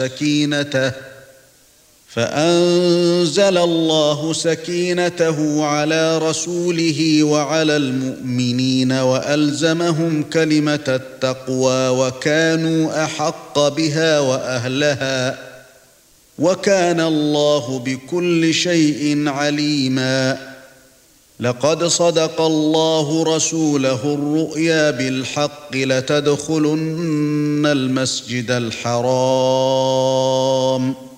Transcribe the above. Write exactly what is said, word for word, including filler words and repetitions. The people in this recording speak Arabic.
سكينته فأنزل الله سكينته على رسوله وعلى المؤمنين وألزمهم كلمة التقوى وكانوا أحق بها وأهلها وكان الله بكل شيء عليما. لقد صدق الله رسوله الرؤيا بالحق لتدخلن المسجد الحرام